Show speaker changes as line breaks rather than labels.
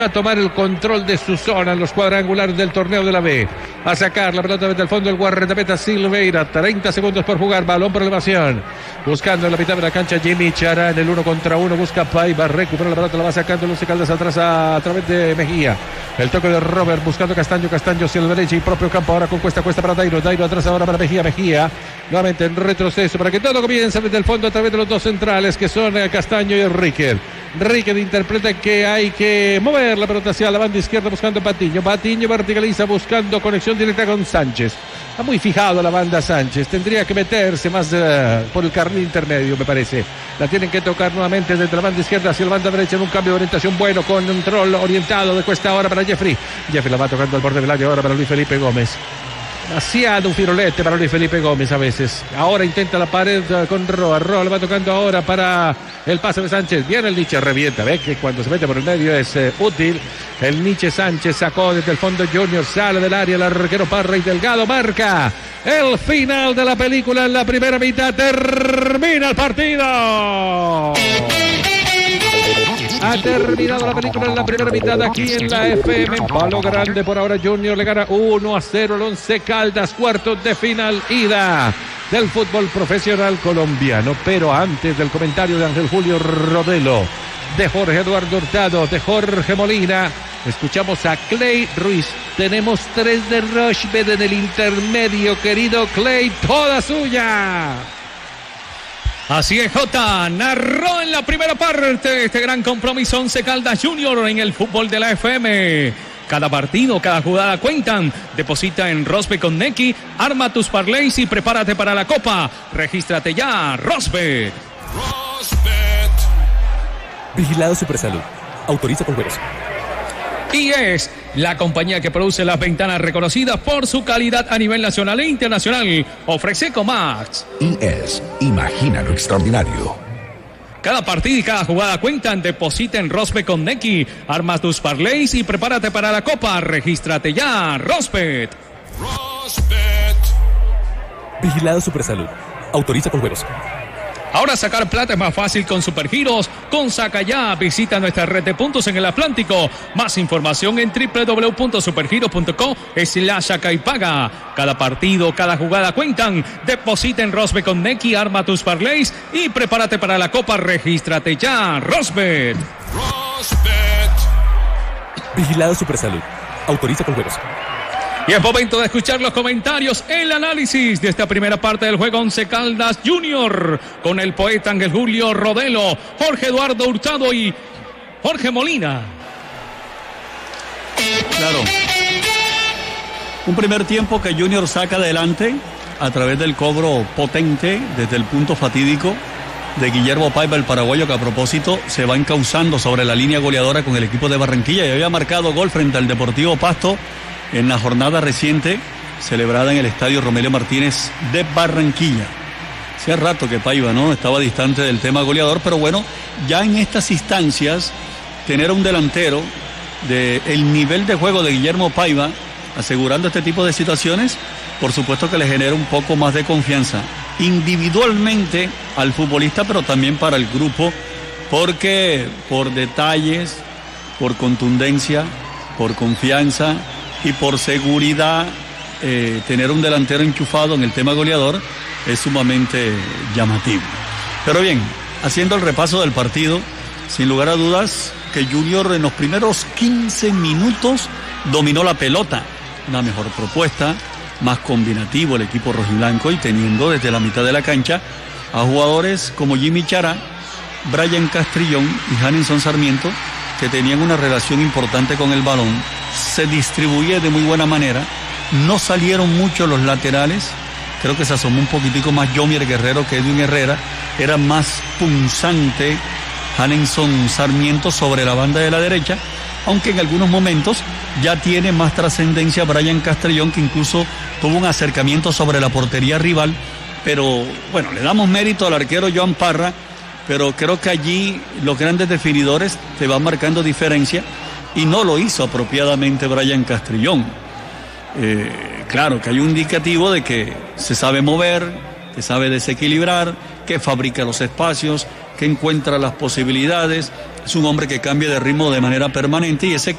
a tomar el control de su zona en los cuadrangulares del torneo de la B. A sacar la pelota desde el fondo el guardameta Silveira. 30 segundos por jugar. Balón por elevación. Buscando en la mitad de la cancha Jimmy Chará en el 1 contra 1. Busca Paiva. Recupera la pelota. La va sacando Luce Caldas atrás a través de Mejía. El toque de Robert buscando Castaño hacia la derecha y propio campo. Ahora con cuesta para Dairo atrás ahora para Mejía. Nuevamente en retroceso para que todo comience desde el fondo a través de los dos centrales que son Castaño y Riquelme. Riquelme interpreta que hay que mover la pelota hacia la banda izquierda buscando Patiño verticaliza buscando conexión directa con Sánchez. Está muy fijado la banda Sánchez, tendría que meterse más por el carril intermedio, me parece. La tienen que tocar nuevamente desde la banda izquierda hacia la banda derecha en un cambio de orientación bueno, con control orientado de cuesta ahora para Jeffrey la va tocando al borde del área ahora para Luis Felipe Gómez. Demasiado un firolete para Luis Felipe Gómez a veces. Ahora intenta la pared con Roa le va tocando ahora para el pase de Sánchez. Viene el Nietzsche, revienta. Ve que cuando se mete por el medio es útil. El Nietzsche Sánchez sacó desde el fondo Junior, sale del área el arquero Parra y Delgado marca el final de la película en la primera mitad. Termina el partido. Ha terminado la película en la primera mitad aquí en la FM. Palo grande por ahora. Junior le gana 1-0 al Once Caldas. Cuartos de final ida del fútbol profesional colombiano. Pero antes del comentario de Ángel Julio Rodelo, de Jorge Eduardo Hurtado, de Jorge Molina, escuchamos a Clay Ruiz. Tenemos 3 de Rochbet en el intermedio, querido Clay, toda suya.
Así es, Jota, narró en la primera parte este gran compromiso Once Caldas Junior en el fútbol de la FM. Cada partido, cada jugada cuentan. Deposita en Rosbet con Nequi, arma tus parlays y prepárate para la Copa. Regístrate ya, Rosbet.
Vigilado Supersalud. Autoriza con juegos.
Y es la compañía que produce las ventanas reconocidas por su calidad a nivel nacional e internacional. Ofrece Ecomax.
Imagina lo extraordinario.
Cada partido y cada jugada cuentan. Deposita en Rosbet con Nequi. Arma tus parlays y prepárate para la Copa. Regístrate ya, Rosbet.
Vigilado Supersalud. Autoriza con juegos.
Ahora sacar plata es más fácil con Supergiros. Con Saca Ya, visita nuestra red de puntos en el Atlántico. Más información en www.supergiros.co/saca y paga. Cada partido, cada jugada cuentan. Deposita en Rosbet con Nequi, arma tus parlays y prepárate para la Copa. Regístrate ya, Rosbet.
Vigilado Supersalud. Autoriza con juegos.
Y es momento de escuchar los comentarios, el análisis de esta primera parte del juego Once Caldas Junior con el poeta Ángel Julio Rodelo, Jorge Eduardo Hurtado y Jorge Molina.
Claro. Un primer tiempo que Junior saca adelante a través del cobro potente desde el punto fatídico de Guillermo Paiva, el paraguayo, que a propósito se va encauzando sobre la línea goleadora con el equipo de Barranquilla y había marcado gol frente al Deportivo Pasto en la jornada reciente celebrada en el estadio Romelio Martínez de Barranquilla. Hacía rato que Paiva no estaba distante del tema goleador, pero bueno, ya en estas instancias tener un delantero del nivel de juego de Guillermo Paiva asegurando este tipo de situaciones, por supuesto que le genera un poco más de confianza individualmente al futbolista, pero también para el grupo, porque por detalles, por contundencia, por confianza y por seguridad, tener un delantero enchufado en el tema goleador es sumamente llamativo. Pero bien, haciendo el repaso del partido, sin lugar a dudas que Junior en los primeros 15 minutos dominó la pelota, una mejor propuesta, más combinativo el equipo rojiblanco y teniendo desde la mitad de la cancha a jugadores como Jimmy Chará, Brian Castrillón y Hanenson Sarmiento, que tenían una relación importante con el balón, se distribuía de muy buena manera, no salieron mucho los laterales, creo que se asomó un poquitico más Yomier Guerrero que Edwin Herrera, era más punzante Hanenson Sarmiento sobre la banda de la derecha, aunque en algunos momentos ya tiene más trascendencia Brian Castrillón, que incluso tuvo un acercamiento sobre la portería rival, pero bueno, le damos mérito al arquero Joan Parra, pero creo que allí los grandes definidores te van marcando diferencia y no lo hizo apropiadamente Brian Castrillón. Claro que hay un indicativo de que se sabe mover, que sabe desequilibrar, que fabrica los espacios, que encuentra las posibilidades, Es un hombre que cambia de ritmo de manera permanente y ese